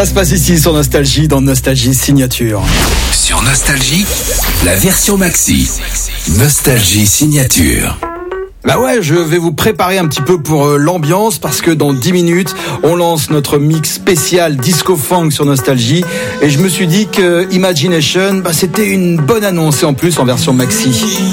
Ça se passe ici sur Nostalgie, dans Nostalgie Signature. Sur Nostalgie, la version maxi. Nostalgie Signature. Bah ouais, je vais vous préparer un petit peu pour l'ambiance parce que dans 10 minutes, on lance notre mix spécial disco funk sur Nostalgie et je me suis dit que Imagination, c'était une bonne annonce et en plus en version maxi.